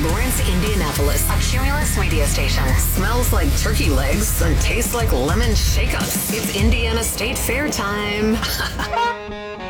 Lawrence, Indianapolis. A Cumulus radio station. Smells like turkey legs and tastes like lemon shake-ups. It's Indiana State Fair time.